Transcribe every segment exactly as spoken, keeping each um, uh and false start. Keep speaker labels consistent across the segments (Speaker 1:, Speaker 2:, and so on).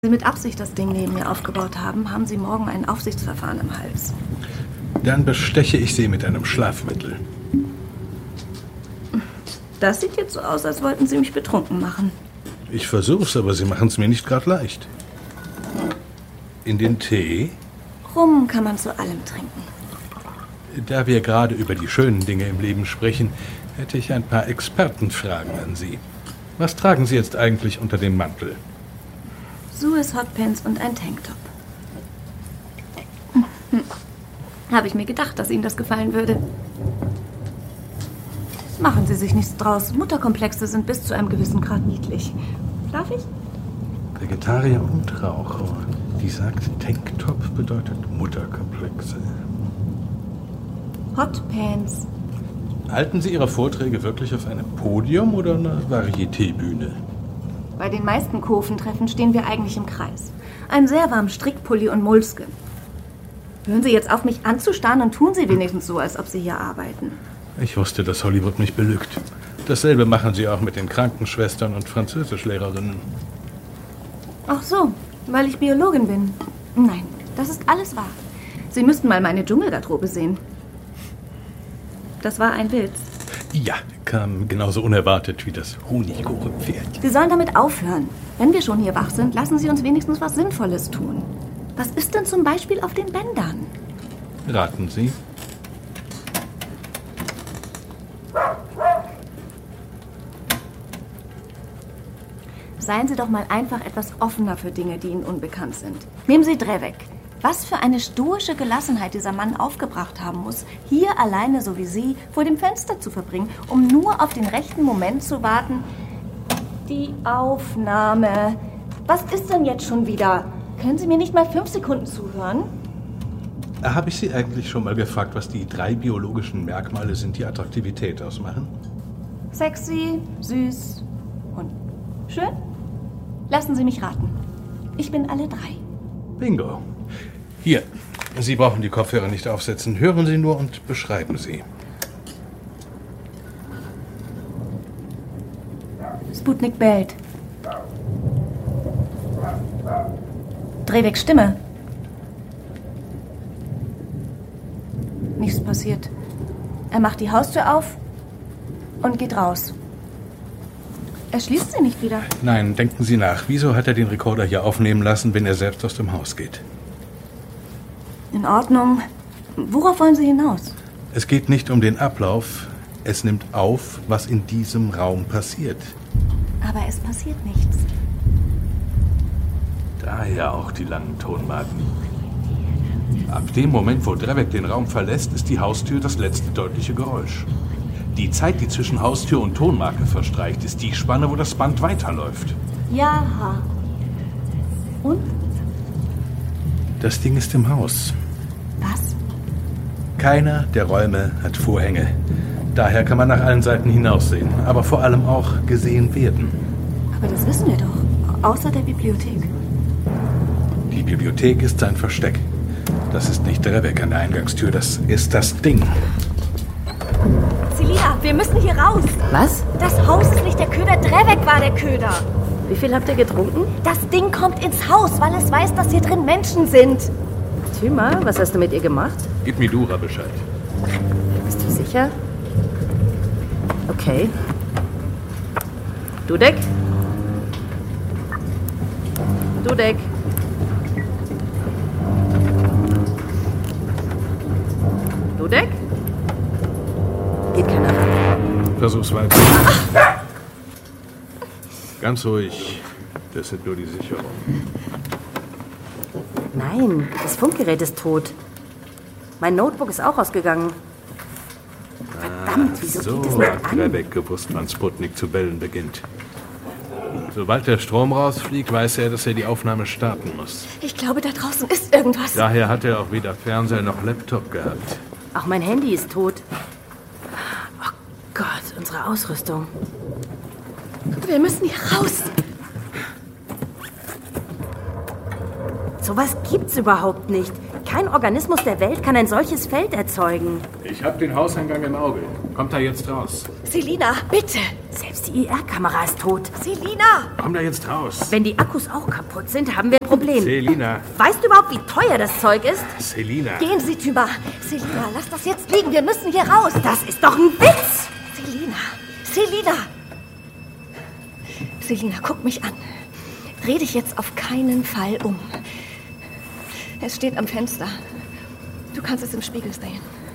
Speaker 1: Sie mit Absicht das Ding neben mir aufgebaut haben, haben Sie morgen ein Aufsichtsverfahren im Hals.
Speaker 2: Dann besteche ich Sie mit einem Schlafmittel.
Speaker 1: Das sieht jetzt so aus, als wollten Sie mich betrunken machen.
Speaker 2: Ich versuch's, aber Sie machen es mir nicht gerade leicht. In den Tee?
Speaker 1: Rum kann man zu allem trinken.
Speaker 2: Da wir gerade über die schönen Dinge im Leben sprechen, hätte ich ein paar Expertenfragen an Sie. Was tragen Sie jetzt eigentlich unter dem Mantel?
Speaker 1: Suez Hotpants und ein Tanktop. Habe ich mir gedacht, dass Ihnen das gefallen würde. Machen Sie sich nichts draus. Mutterkomplexe sind bis zu einem gewissen Grad niedlich. Darf ich?
Speaker 2: Vegetarier und Raucher. Die sagt, Tanktop bedeutet Mutterkomplexe.
Speaker 1: Hotpants.
Speaker 2: Halten Sie Ihre Vorträge wirklich auf einem Podium oder einer Varieté-Bühne?
Speaker 1: Bei den meisten Kurventreffen stehen wir eigentlich im Kreis. Ein sehr warm Strickpulli und Moleskin. Hören Sie jetzt auf, mich anzustarren und tun Sie wenigstens so, als ob Sie hier arbeiten.
Speaker 2: Ich wusste, dass Hollywood mich belügt. Dasselbe machen sie auch mit den Krankenschwestern und Französischlehrerinnen.
Speaker 1: Ach so, weil ich Biologin bin. Nein, das ist alles wahr. Sie müssten mal meine Dschungelgarderobe sehen. Das war ein Witz.
Speaker 2: Ja, kam genauso unerwartet wie das Honigkuchenpferd.
Speaker 1: Sie sollen damit aufhören. Wenn wir schon hier wach sind, lassen Sie uns wenigstens was Sinnvolles tun. Was ist denn zum Beispiel auf den Bändern?
Speaker 2: Raten Sie.
Speaker 1: Seien Sie doch mal einfach etwas offener für Dinge, die Ihnen unbekannt sind. Nehmen Sie Drevek. Was für eine stoische Gelassenheit dieser Mann aufgebracht haben muss, hier alleine, so wie Sie, vor dem Fenster zu verbringen, um nur auf den rechten Moment zu warten. Die Aufnahme. Was ist denn jetzt schon wieder? Können Sie mir nicht mal fünf Sekunden zuhören?
Speaker 2: Habe ich Sie eigentlich schon mal gefragt, was die drei biologischen Merkmale sind, die Attraktivität ausmachen?
Speaker 1: Sexy, süß und schön? Lassen Sie mich raten. Ich bin alle drei.
Speaker 2: Bingo. Hier, Sie brauchen die Kopfhörer nicht aufsetzen. Hören Sie nur und beschreiben Sie.
Speaker 1: Sputnik bellt. Drehweg Stimme. Nichts passiert. Er macht die Haustür auf und geht raus. Er schließt sie nicht wieder.
Speaker 2: Nein, denken Sie nach. Wieso hat er den Rekorder hier aufnehmen lassen, wenn er selbst aus dem Haus geht?
Speaker 1: In Ordnung. Worauf wollen Sie hinaus?
Speaker 2: Es geht nicht um den Ablauf. Es nimmt auf, was in diesem Raum passiert.
Speaker 1: Aber es passiert nichts.
Speaker 2: Daher auch die langen Tonmarken. Ab dem Moment, wo Drevek den Raum verlässt, ist die Haustür das letzte deutliche Geräusch. Die Zeit, die zwischen Haustür und Tonmarke verstreicht, ist die Spanne, wo das Band weiterläuft.
Speaker 1: Ja. Und?
Speaker 2: Das Ding ist im Haus.
Speaker 1: Was?
Speaker 2: Keiner der Räume hat Vorhänge. Daher kann man nach allen Seiten hinaussehen, aber vor allem auch gesehen werden.
Speaker 1: Aber das wissen wir doch. Außer der Bibliothek.
Speaker 2: Die Bibliothek ist sein Versteck. Das ist nicht Drevek an der Eingangstür, das ist das Ding.
Speaker 1: Celia, wir müssen hier raus.
Speaker 3: Was?
Speaker 1: Das Haus ist nicht der Köder, Drevek war der Köder.
Speaker 3: Wie viel habt ihr getrunken?
Speaker 1: Das Ding kommt ins Haus, weil es weiß, dass hier drin Menschen sind.
Speaker 3: Thyma, was hast du mit ihr gemacht?
Speaker 2: Gib Midura Bescheid.
Speaker 3: Bist du sicher? Okay. Dudek? Dudek? Dudek? Geht keiner ran.
Speaker 2: Versuch's weiter. Ganz ruhig. Das sind nur die Sicherungen.
Speaker 3: Nein, das Funkgerät ist tot. Mein Notebook ist auch ausgegangen. Verdammt, wieso
Speaker 2: So
Speaker 3: geht es nicht
Speaker 2: hat
Speaker 3: an?
Speaker 2: Drevek gewusst, wann Sputnik zu bellen beginnt. Sobald der Strom rausfliegt, weiß er, dass er die Aufnahme starten muss.
Speaker 1: Ich glaube, da draußen ist irgendwas.
Speaker 2: Daher hat er auch weder Fernseher noch Laptop gehabt.
Speaker 3: Auch mein Handy ist tot. Oh Gott, unsere Ausrüstung.
Speaker 1: Wir müssen hier raus.
Speaker 3: Sowas gibt's überhaupt nicht. Kein Organismus der Welt kann ein solches Feld erzeugen.
Speaker 2: Ich habe den Hauseingang im Auge. Kommt da jetzt raus.
Speaker 1: Selina, bitte!
Speaker 3: Selbst die I R-Kamera ist tot.
Speaker 1: Selina!
Speaker 2: Komm da jetzt raus.
Speaker 3: Wenn die Akkus auch kaputt sind, haben wir ein Problem.
Speaker 2: Selina.
Speaker 3: Weißt du überhaupt, wie teuer das Zeug ist?
Speaker 2: Selina.
Speaker 1: Gehen Sie, Thyma. Selina, lass das jetzt liegen. Wir müssen hier raus.
Speaker 3: Das ist doch ein Witz!
Speaker 1: Selina, Selina! Selina, guck mich an. Dreh dich jetzt auf keinen Fall um. Es steht am Fenster. Du kannst es im Spiegel sehen.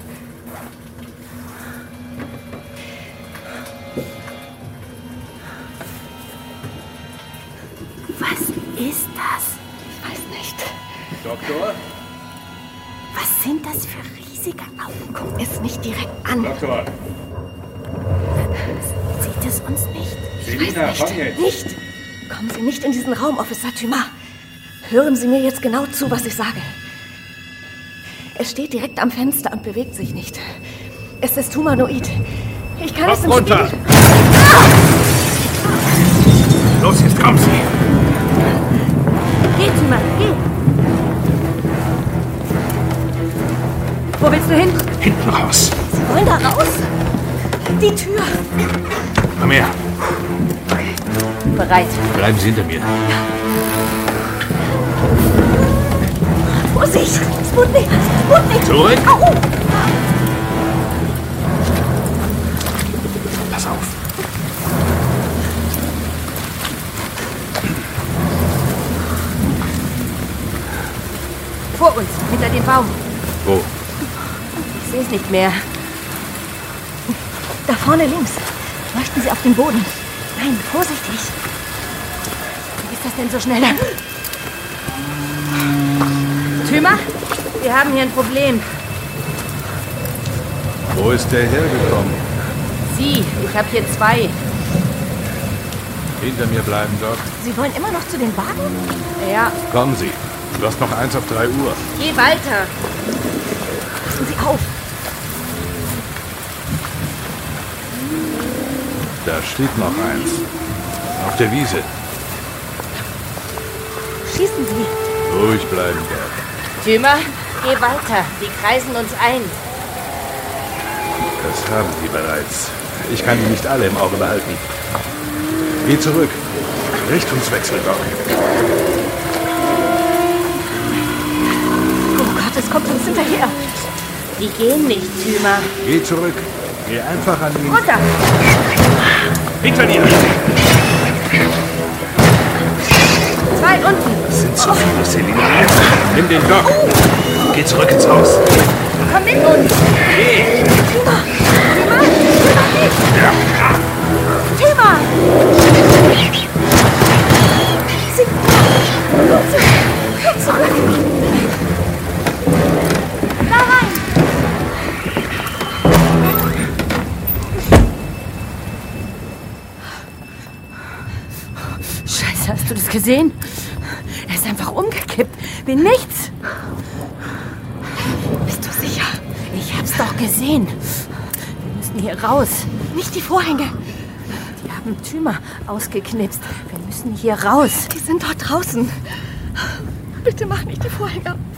Speaker 3: Was ist das?
Speaker 1: Ich weiß nicht.
Speaker 2: Doktor?
Speaker 3: Was sind das für riesige Augen?
Speaker 1: Guck es nicht direkt an.
Speaker 2: Doktor.
Speaker 3: Sieht es uns nicht?
Speaker 2: Selina,
Speaker 1: Nicht.
Speaker 2: komm jetzt.
Speaker 1: Nicht! Kommen Sie nicht in diesen Raum, Officer Thyma. Hören Sie mir jetzt genau zu, was ich sage. Es steht direkt am Fenster und bewegt sich nicht. Es ist humanoid. Ich kann es im
Speaker 2: runter!
Speaker 1: Spiegel...
Speaker 2: Los, jetzt kommen Sie!
Speaker 3: Geh, Thyma, geh! Wo willst du hin?
Speaker 2: Hinten raus.
Speaker 1: Sie wollen da raus? Die Tür!
Speaker 2: Komm her.
Speaker 3: Bereit.
Speaker 2: Bleiben Sie hinter mir.
Speaker 1: Vorsicht! Sputnik! Sputnik!
Speaker 2: Zurück!
Speaker 1: Au!
Speaker 2: Pass auf.
Speaker 3: Vor uns, hinter dem Baum.
Speaker 2: Wo?
Speaker 3: Ich sehe es nicht mehr.
Speaker 1: Da vorne links. Leuchten Sie auf den Boden. Nein, vorsichtig.
Speaker 3: Wie ist das denn so schneller? Thyma, wir haben hier ein Problem.
Speaker 2: Wo ist der hergekommen?
Speaker 3: Sie, ich habe hier zwei.
Speaker 2: Hinter mir bleiben, Doc.
Speaker 1: Sie wollen immer noch zu den Wagen?
Speaker 3: Ja,
Speaker 2: Kommen Sie. Du hast noch eins auf drei Uhr.
Speaker 3: geh weiter.
Speaker 1: Passen Sie auf.
Speaker 2: Da steht noch eins. Auf der Wiese.
Speaker 1: Schießen Sie.
Speaker 2: Ruhig bleiben, Doc.
Speaker 3: Thyma, geh weiter. Die kreisen uns ein.
Speaker 2: Das haben die bereits. Ich kann die nicht alle im Auge behalten. Geh zurück. Richtungswechsel, Doc.
Speaker 1: Oh Gott, es kommt uns hinterher.
Speaker 3: Die gehen nicht, Thyma.
Speaker 2: Geh zurück. Geh einfach an ihn.
Speaker 3: Runter.
Speaker 2: Hinter dir!
Speaker 3: Zwei unten.
Speaker 2: Das sind zu viele, Selina. Nimm den Doc. Geh zurück ins Haus.
Speaker 3: Komm mit uns.
Speaker 2: Geh!
Speaker 3: Thyma. Thyma. Thyma, nicht.
Speaker 2: Ja.
Speaker 3: Thyma.
Speaker 1: Sie... Komm zurück. Komm zurück. Da rein.
Speaker 3: Scheiße, hast du das gesehen? Er ist einfach umgekippt. Wie nichts.
Speaker 1: Bist du sicher?
Speaker 3: Ich hab's doch gesehen. Wir müssen hier raus.
Speaker 1: Nicht die Vorhänge.
Speaker 3: Die haben Thyma ausgeknipst. Wir müssen hier raus.
Speaker 1: Die sind dort draußen. Bitte mach nicht die Vorhänge auf.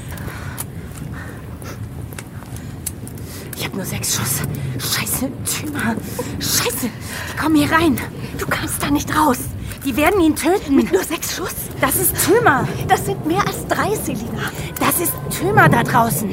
Speaker 3: Ich hab nur sechs Schuss. Scheiße, Thyma. Scheiße, die kommen hier rein.
Speaker 1: Du kannst da nicht raus.
Speaker 3: Die werden ihn töten.
Speaker 1: Mit nur sechs Schuss?
Speaker 3: Das ist Thyma.
Speaker 1: Das sind mehr als drei, Selina.
Speaker 3: Das ist Thyma da draußen.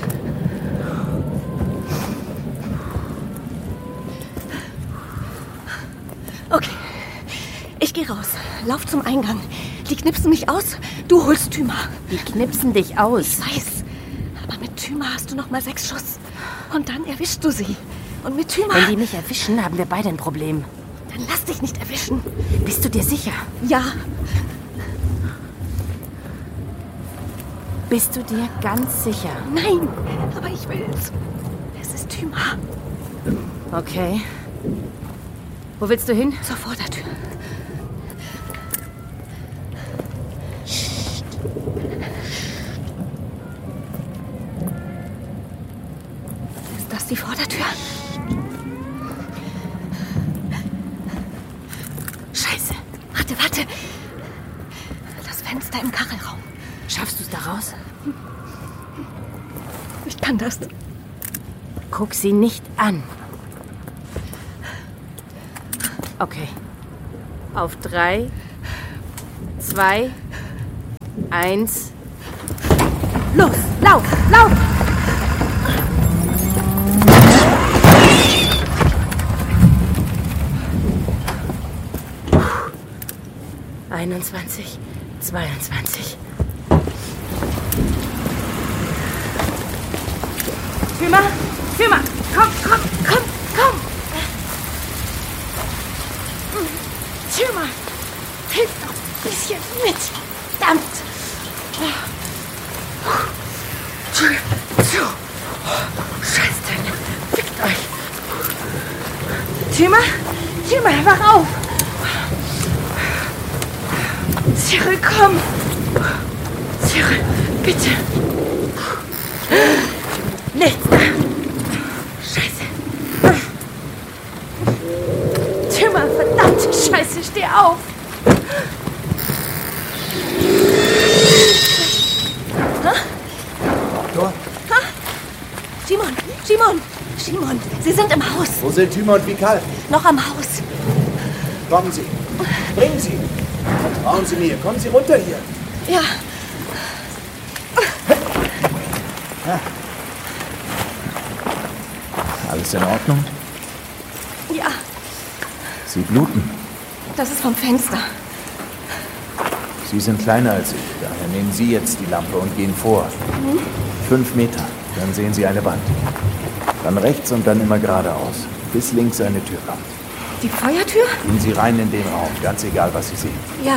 Speaker 1: Okay, ich gehe raus. Lauf zum Eingang. Die knipsen mich aus, du holst Thyma.
Speaker 3: Die knipsen dich aus.
Speaker 1: Ich weiß, aber mit Thyma hast du noch mal sechs Schuss. Und dann erwischst du sie. Und mit Thyma...
Speaker 3: Wenn die mich erwischen, haben wir beide ein Problem.
Speaker 1: Dann lass dich nicht erwischen.
Speaker 3: Bist du dir sicher?
Speaker 1: Ja,
Speaker 3: Bist du dir ganz sicher?
Speaker 1: nein, aber ich will's. Es ist Thyma.
Speaker 3: Okay. Wo willst du hin?
Speaker 1: Zur Vordertür. Ist das die Vordertür? Scheiße. Warte, warte. Das Fenster im Kachelraum.
Speaker 3: Schaffst du es da raus?
Speaker 1: Ich kann das.
Speaker 3: Guck sie nicht an. Okay. Auf drei, zwei, eins. Los, lauf, lauf! einundzwanzig, zweiundzwanzig. Tümer, Tümer, komm, komm, komm, komm! Tümer, hilf doch ein bisschen mit! Verdammt! Scheiße, fickt euch! Tümer, Tümer, wach auf! Cyril, komm! Cyril, bitte! Nichts da! Scheiße! Tümer, verdammte Scheiße, steh auf!
Speaker 4: Doktor?
Speaker 1: Ha? Simon, Simon, Simon, Sie sind im Haus.
Speaker 4: Wo sind Tümer und Vikal?
Speaker 1: Noch am Haus.
Speaker 4: Kommen Sie. Bringen Sie. Vertrauen Sie mir. Kommen Sie runter hier.
Speaker 1: Ja.
Speaker 4: Alles in Ordnung?
Speaker 1: Ja,
Speaker 4: Sie bluten.
Speaker 1: das ist vom Fenster.
Speaker 4: Sie sind kleiner als ich. Daher nehmen Sie jetzt die Lampe und gehen vor. Mhm. Fünf Meter. Dann sehen Sie eine Wand. Dann rechts und dann immer geradeaus. Bis links eine Tür kommt.
Speaker 1: Die Feuertür?
Speaker 4: Gehen Sie rein in den Raum. Ganz egal, was Sie sehen.
Speaker 1: Ja.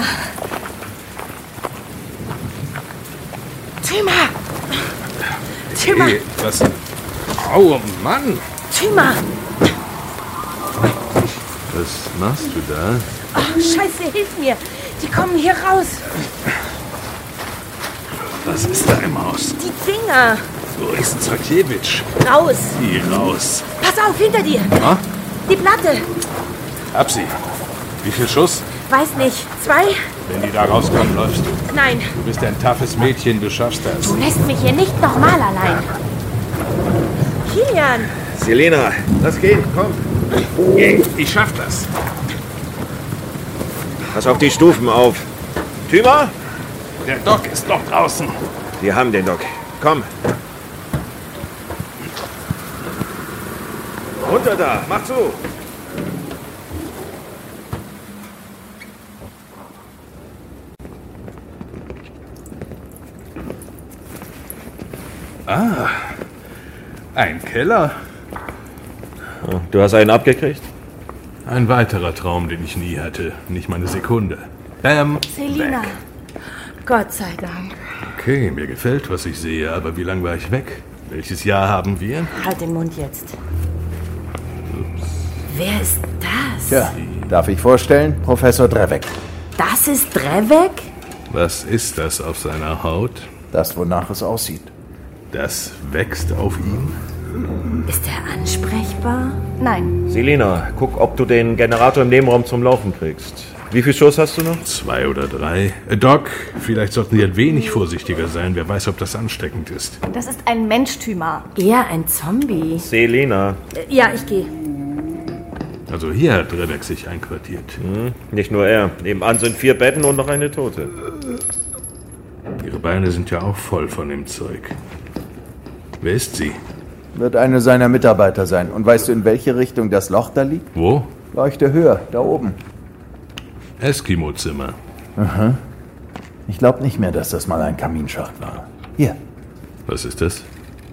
Speaker 3: Tümer! Tümer!
Speaker 2: Hey, was? Au, Mann!
Speaker 3: Tümer!
Speaker 2: Was machst du da?
Speaker 3: Oh, Scheiße, hilf mir! Die kommen hier raus!
Speaker 2: Was ist da im Haus?
Speaker 3: Die Dinger!
Speaker 2: Boris Zakiewicz.
Speaker 3: Raus!
Speaker 2: Geh raus.
Speaker 3: Pass auf, hinter dir!
Speaker 2: Ha?
Speaker 3: Die Platte!
Speaker 2: Hab sie. Wie viel Schuss?
Speaker 3: Weiß nicht. Zwei?
Speaker 2: Wenn die da rauskommen, läufst du.
Speaker 3: Nein.
Speaker 2: Du bist ein toughes Mädchen, du schaffst das.
Speaker 3: Du lässt mich hier nicht nochmal allein. Kilian!
Speaker 4: Selena, lass gehen. Komm.
Speaker 2: Ich schaff das.
Speaker 5: Pass auf die Stufen auf. Tümer?
Speaker 2: Der Doc ist noch draußen.
Speaker 5: Wir haben den Doc. Komm. Runter da. Mach zu.
Speaker 2: Ah, ein Keller.
Speaker 5: Du hast einen abgekriegt?
Speaker 2: Ein weiterer Traum, den ich nie hatte. Nicht mal eine Sekunde. Bam.
Speaker 1: Selina.
Speaker 2: Weg.
Speaker 3: Gott sei Dank.
Speaker 2: Okay, mir gefällt, was ich sehe, aber wie lange war ich weg? Welches Jahr haben wir?
Speaker 3: Halt den Mund jetzt. Ups. Wer ist das?
Speaker 4: Tja, darf ich vorstellen? Professor Drevek.
Speaker 3: Das ist Drevek?
Speaker 2: Was ist das auf seiner Haut?
Speaker 4: Das, wonach es aussieht.
Speaker 2: Das wächst auf ihm?
Speaker 3: Ist er ansprechbar?
Speaker 1: Nein.
Speaker 5: Selina, guck, ob du den Generator im Nebenraum zum Laufen kriegst. Wie viel Schuss hast du noch?
Speaker 2: Zwei oder drei. Äh, Doc, vielleicht sollten Sie ein wenig vorsichtiger sein. Wer weiß, ob das ansteckend ist.
Speaker 1: Das ist ein Mensch-Tümer.
Speaker 3: Eher ein Zombie.
Speaker 5: Selina.
Speaker 3: Äh, ja, ich gehe.
Speaker 2: Also hier hat Drevek sich einquartiert.
Speaker 5: Hm, nicht nur er. Nebenan sind vier Betten und noch eine Tote.
Speaker 2: Ihre Beine sind ja auch voll von dem Zeug. Wer ist sie?
Speaker 4: Wird eine seiner Mitarbeiter sein. Und weißt du, in welche Richtung das Loch da liegt?
Speaker 2: Wo?
Speaker 4: Leuchte höher, da oben.
Speaker 2: Eskimo-Zimmer.
Speaker 4: Aha. Ich glaube nicht mehr, dass das mal ein Kaminschacht war. Hier.
Speaker 2: Was ist das?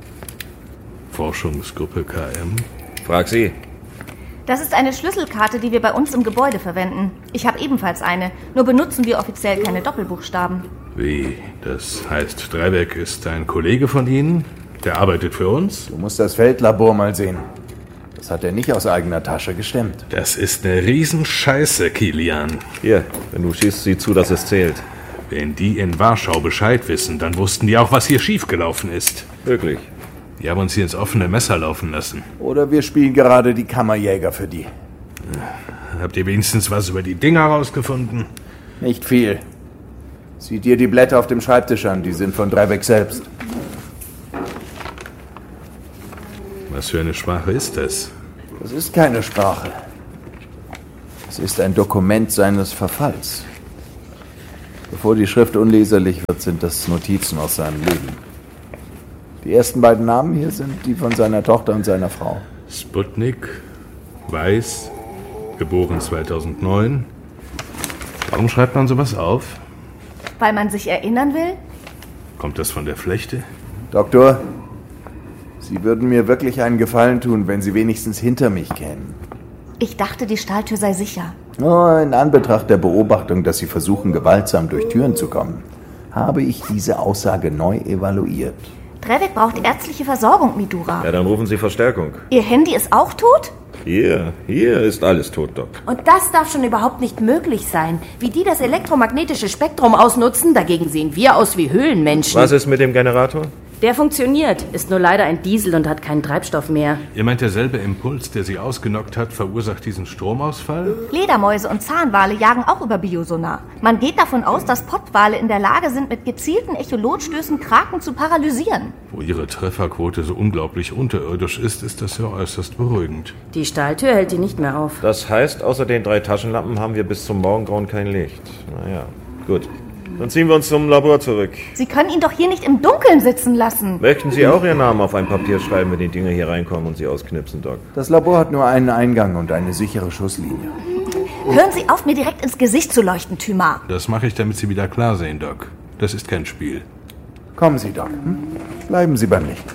Speaker 2: Forschungsgruppe K M?
Speaker 5: Frag sie.
Speaker 1: Das ist eine Schlüsselkarte, die wir bei uns im Gebäude verwenden. Ich habe ebenfalls eine, nur benutzen wir offiziell keine Doppelbuchstaben.
Speaker 2: Wie? Das heißt, Drevek ist ein Kollege von Ihnen? Der arbeitet für uns?
Speaker 4: Du musst das Feldlabor mal sehen. Das hat er nicht aus eigener Tasche gestemmt.
Speaker 2: Das ist eine Riesenscheiße, Kilian.
Speaker 5: Hier, wenn du schießt, sieh zu, dass es zählt.
Speaker 2: Wenn die in Warschau Bescheid wissen, dann wussten die auch, was hier schiefgelaufen ist.
Speaker 5: Wirklich?
Speaker 2: Die haben uns hier ins offene Messer laufen lassen.
Speaker 4: Oder wir spielen gerade die Kammerjäger für die.
Speaker 2: Habt ihr wenigstens was über die Dinger rausgefunden?
Speaker 4: Nicht viel. Sieh dir die Blätter auf dem Schreibtisch an, die sind von Drevek selbst.
Speaker 2: Was für eine Sprache ist das?
Speaker 4: Das ist keine Sprache. Es ist ein Dokument seines Verfalls. Bevor die Schrift unleserlich wird, sind das Notizen aus seinem Leben. Die ersten beiden Namen hier sind die von seiner Tochter und seiner Frau.
Speaker 2: Sputnik, Weiß, geboren zweitausendneun. Warum schreibt man sowas auf?
Speaker 1: Weil man sich erinnern will?
Speaker 2: Kommt das von der Flechte?
Speaker 4: Doktor, Sie würden mir wirklich einen Gefallen tun, wenn Sie wenigstens hinter mich kämen.
Speaker 1: Ich dachte, die Stahltür sei sicher.
Speaker 4: Oh, in Anbetracht der Beobachtung, dass Sie versuchen, gewaltsam durch Türen zu kommen, habe ich diese Aussage neu evaluiert.
Speaker 1: Drevek braucht ärztliche Versorgung, Midura.
Speaker 5: Ja, dann rufen Sie Verstärkung.
Speaker 1: Ihr Handy ist auch tot?
Speaker 5: Hier, hier ist alles tot, Doc.
Speaker 3: Und das darf schon überhaupt nicht möglich sein. Wie die das elektromagnetische Spektrum ausnutzen, dagegen sehen wir aus wie Höhlenmenschen.
Speaker 5: Was ist mit dem Generator?
Speaker 3: Der funktioniert, ist nur leider ein Diesel und hat keinen Treibstoff mehr.
Speaker 2: Ihr meint, derselbe Impuls, der sie ausgenockt hat, verursacht diesen Stromausfall?
Speaker 1: Fledermäuse und Zahnwale jagen auch über Biosonar. Man geht davon aus, dass Pottwale in der Lage sind, mit gezielten Echolotstößen Kraken zu paralysieren.
Speaker 2: Wo ihre Trefferquote so unglaublich unterirdisch ist, ist das ja äußerst beruhigend.
Speaker 3: Die Stahltür hält die nicht mehr auf.
Speaker 5: Das heißt, außer den drei Taschenlampen haben wir bis zum Morgengrauen kein Licht. Naja, gut. Dann ziehen wir uns zum Labor zurück.
Speaker 1: Sie können ihn doch hier nicht im Dunkeln sitzen lassen.
Speaker 5: Möchten Sie auch Ihren Namen auf ein Papier schreiben, wenn die Dinger hier reinkommen und Sie ausknipsen, Doc?
Speaker 4: Das Labor hat nur einen Eingang und eine sichere Schusslinie.
Speaker 1: Hören Sie auf, mir direkt ins Gesicht zu leuchten, Thyma.
Speaker 2: Das mache ich, damit Sie wieder klar sehen, Doc. Das ist kein Spiel.
Speaker 4: Kommen Sie, Doc. Hm? Bleiben Sie beim Licht.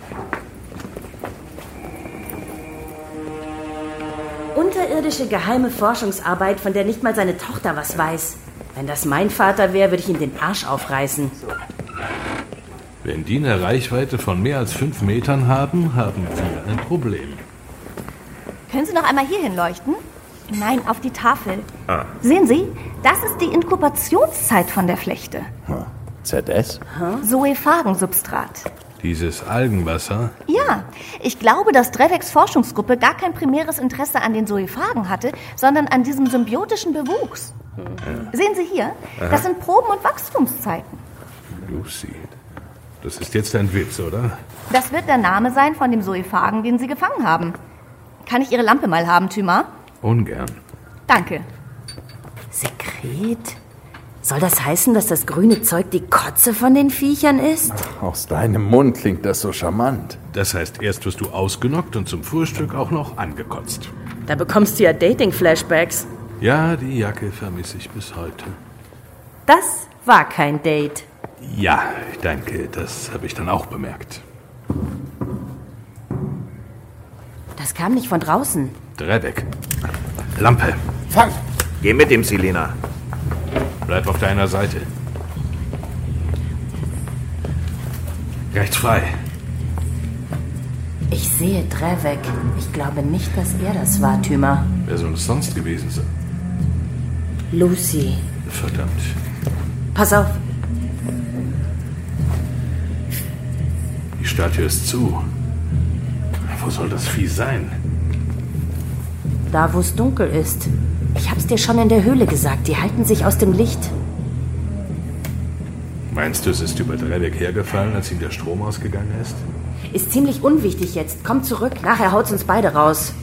Speaker 3: Unterirdische geheime Forschungsarbeit, von der nicht mal seine Tochter was weiß. Wenn das mein Vater wäre, würde ich ihm den Arsch aufreißen.
Speaker 2: Wenn die eine Reichweite von mehr als fünf Metern haben, haben wir ein Problem.
Speaker 1: Können Sie noch einmal hier hinleuchten? Nein, auf die Tafel.
Speaker 5: Ah.
Speaker 1: Sehen Sie, das ist die Inkubationszeit von der Flechte.
Speaker 4: Hm. Z S?
Speaker 1: Zoephagensubstrat.
Speaker 2: Dieses Algenwasser?
Speaker 1: Ja, ich glaube, dass Dreveks Forschungsgruppe gar kein primäres Interesse an den Zoephagen hatte, sondern an diesem symbiotischen Bewuchs. Ja. Sehen Sie hier, das sind Proben- und Wachstumszeiten.
Speaker 2: Lucy, das ist jetzt ein Witz, oder?
Speaker 1: Das wird der Name sein von dem Zoephagen, den Sie gefangen haben. Kann ich Ihre Lampe mal haben, Thyma?
Speaker 2: Ungern.
Speaker 1: Danke.
Speaker 3: Sekret? Soll das heißen, dass das grüne Zeug die Kotze von den Viechern ist?
Speaker 4: Aus deinem Mund klingt das so charmant.
Speaker 2: Das heißt, erst wirst du ausgenockt und zum Frühstück auch noch angekotzt.
Speaker 3: Da bekommst du ja Dating-Flashbacks.
Speaker 2: Ja, die Jacke vermisse ich bis heute.
Speaker 3: Das war kein Date.
Speaker 2: Ja, danke, das habe ich dann auch bemerkt.
Speaker 3: Das kam nicht von draußen.
Speaker 2: Drevek. Lampe.
Speaker 4: Fang!
Speaker 5: Geh mit ihm, Selina.
Speaker 2: Bleib auf deiner Seite. Rechts frei.
Speaker 3: Ich sehe Drevek. Ich glaube nicht, dass er das war, Thyma.
Speaker 2: Wer soll es sonst gewesen sein?
Speaker 3: Lucy.
Speaker 2: Verdammt.
Speaker 3: Pass auf.
Speaker 2: Die Statue ist zu. Wo soll das Vieh sein?
Speaker 3: Da, wo es dunkel ist. Ich hab's dir schon in der Höhle gesagt. Die halten sich aus dem Licht.
Speaker 2: Meinst du, es ist über Drevek hergefallen, als ihm der Strom ausgegangen ist?
Speaker 3: Ist ziemlich unwichtig jetzt. Komm zurück. Nachher haut's uns beide raus.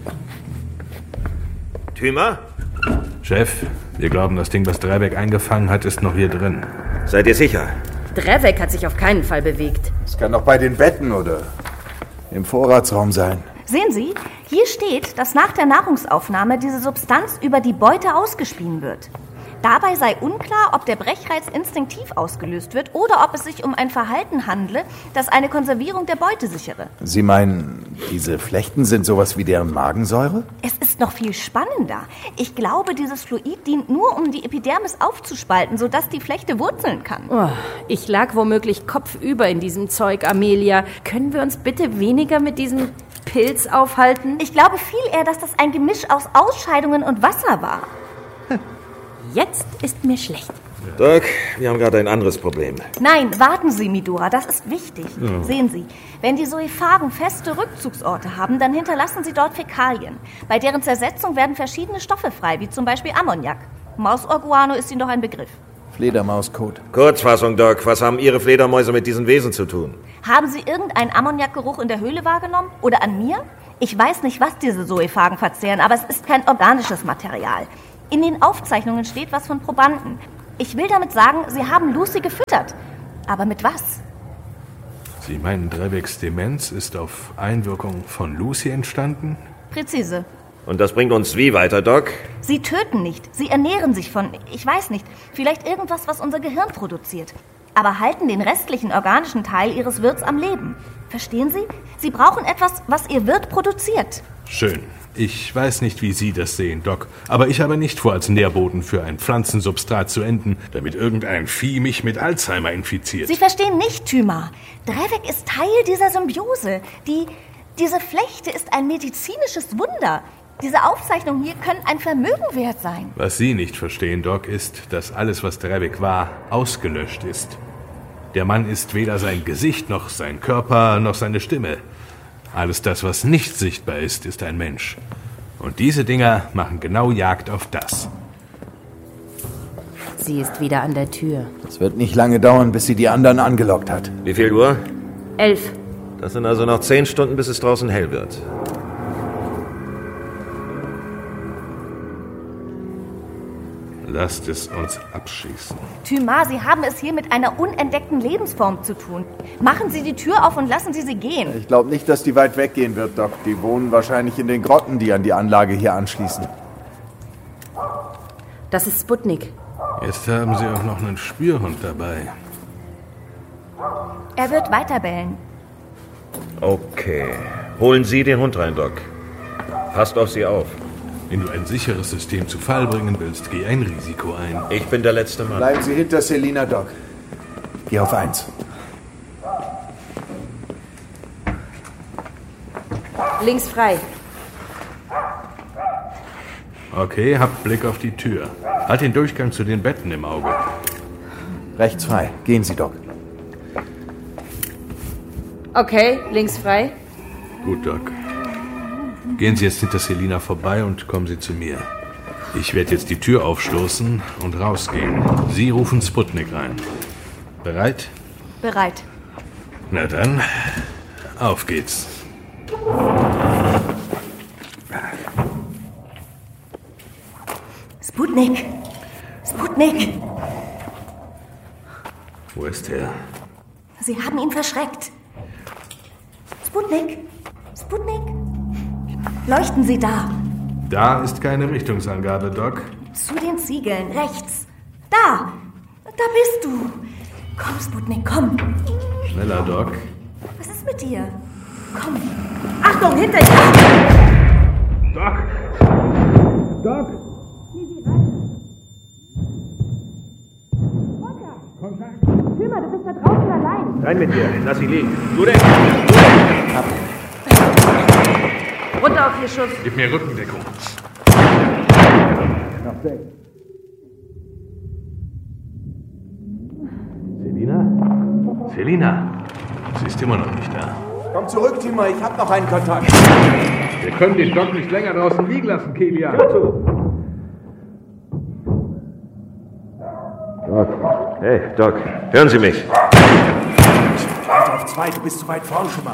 Speaker 5: Thyma?
Speaker 2: Chef, wir glauben, das Ding, was Drevek eingefangen hat, ist noch hier drin.
Speaker 5: Seid ihr sicher?
Speaker 3: Drevek hat sich auf keinen Fall bewegt.
Speaker 4: Es kann doch bei den Betten oder im Vorratsraum sein.
Speaker 1: Sehen Sie, hier steht, dass nach der Nahrungsaufnahme diese Substanz über die Beute ausgespien wird. Dabei sei unklar, ob der Brechreiz instinktiv ausgelöst wird oder ob es sich um ein Verhalten handle, das eine Konservierung der Beute sichere.
Speaker 4: Sie meinen, diese Flechten sind sowas wie deren Magensäure?
Speaker 1: Es ist noch viel spannender. Ich glaube, dieses Fluid dient nur, um die Epidermis aufzuspalten, sodass die Flechte wurzeln kann.
Speaker 3: Oh, ich lag womöglich kopfüber in diesem Zeug, Amelia. Können wir uns bitte weniger mit diesem Pilz aufhalten?
Speaker 1: Ich glaube viel eher, dass das ein Gemisch aus Ausscheidungen und Wasser war.
Speaker 3: Jetzt ist mir schlecht.
Speaker 5: Doc, wir haben gerade ein anderes Problem.
Speaker 1: Nein, warten Sie, Midura, das ist wichtig. Ja. Sehen Sie, wenn die Zoephagen feste Rückzugsorte haben, dann hinterlassen sie dort Fäkalien. Bei deren Zersetzung werden verschiedene Stoffe frei, wie zum Beispiel Ammoniak. Mausohr-Guano ist Ihnen doch ein Begriff.
Speaker 4: Fledermauskot.
Speaker 5: Kurzfassung, Doc. Was haben Ihre Fledermäuse mit diesen Wesen zu tun?
Speaker 1: Haben Sie irgendeinen Ammoniakgeruch in der Höhle wahrgenommen? Oder an mir? Ich weiß nicht, was diese Zoophagen verzehren, aber es ist kein organisches Material. In den Aufzeichnungen steht was von Probanden. Ich will damit sagen, sie haben Lucy gefüttert. Aber mit was?
Speaker 2: Sie meinen, Dreveks Demenz ist auf Einwirkung von Lucy entstanden?
Speaker 1: Präzise.
Speaker 5: Und das bringt uns wie weiter, Doc?
Speaker 1: Sie töten nicht. Sie ernähren sich von, ich weiß nicht, vielleicht irgendwas, was unser Gehirn produziert. Aber halten den restlichen organischen Teil ihres Wirts am Leben. Verstehen Sie? Sie brauchen etwas, was Ihr Wirt produziert.
Speaker 2: Schön. Ich weiß nicht, wie Sie das sehen, Doc, aber ich habe nicht vor, als Nährboden für ein Pflanzensubstrat zu enden, damit irgendein Vieh mich mit Alzheimer infiziert.
Speaker 1: Sie verstehen nicht, Thyma. Drevek ist Teil dieser Symbiose. Die, diese Flechte ist ein medizinisches Wunder. Diese Aufzeichnungen hier können ein Vermögen wert sein.
Speaker 2: Was Sie nicht verstehen, Doc, ist, dass alles, was Drevek war, ausgelöscht ist. Der Mann ist weder sein Gesicht, noch sein Körper, noch seine Stimme. Alles das, was nicht sichtbar ist, ist ein Mensch. Und diese Dinger machen genau Jagd auf das.
Speaker 3: Sie ist wieder an der Tür.
Speaker 4: Es wird nicht lange dauern, bis sie die anderen angelockt hat.
Speaker 5: Wie viel Uhr?
Speaker 3: Elf.
Speaker 5: Das sind also noch zehn Stunden, bis es draußen hell wird.
Speaker 2: Lasst es uns abschießen.
Speaker 1: Thyma, Sie haben es hier mit einer unentdeckten Lebensform zu tun. Machen Sie die Tür auf und lassen Sie sie gehen.
Speaker 4: Ich glaube nicht, dass die weit weggehen wird, Doc. Die wohnen wahrscheinlich in den Grotten, die an die Anlage hier anschließen.
Speaker 3: Das ist Sputnik.
Speaker 2: Jetzt haben Sie auch noch einen Spürhund dabei.
Speaker 1: Er wird weiterbellen.
Speaker 5: Okay. Holen Sie den Hund rein, Doc. Passt auf Sie auf.
Speaker 2: Wenn du ein sicheres System zu Fall bringen willst, geh ein Risiko ein.
Speaker 5: Ich bin der letzte Mann.
Speaker 4: Bleiben Sie hinter Selina, Doc. Geh auf eins.
Speaker 3: Links frei.
Speaker 2: Okay, habt Blick auf die Tür. Halt den Durchgang zu den Betten im Auge.
Speaker 4: Rechts frei. Gehen Sie, Doc.
Speaker 3: Okay, links frei.
Speaker 2: Gut, Doc. Gehen Sie jetzt hinter Selina vorbei und kommen Sie zu mir. Ich werde jetzt die Tür aufstoßen und rausgehen. Sie rufen Sputnik rein. Bereit?
Speaker 1: Bereit.
Speaker 2: Na dann, auf geht's.
Speaker 1: Sputnik! Sputnik!
Speaker 2: Wo ist er?
Speaker 1: Sie haben ihn verschreckt. Sputnik! Sputnik! Leuchten Sie da.
Speaker 2: Da ist keine Richtungsangabe, Doc.
Speaker 1: Zu den Ziegeln, rechts. Da! Da bist du! Komm, Sputnik, komm!
Speaker 2: Schneller, Doc.
Speaker 1: Was ist mit dir? Komm! Achtung, hinter dir!
Speaker 2: Doc! Doc!
Speaker 1: Thyma, du bist da draußen allein.
Speaker 5: Rein mit dir. Lass sie liegen. Du denn?
Speaker 3: Runter auf Ihr Schuss.
Speaker 2: Gib mir Rückendeckung. Selina? Selina? Sie ist immer noch nicht da.
Speaker 4: Komm zurück, Thyma. Ich hab noch einen Kontakt.
Speaker 2: Wir können den Doc nicht länger draußen liegen lassen, Kelia.
Speaker 5: Doc. Hey, Doc. Hören Sie mich.
Speaker 4: Warte auf zwei. Du bist zu weit vorn schon mal.
Speaker 5: Hey, Doc.
Speaker 4: Leer. Komm zurück.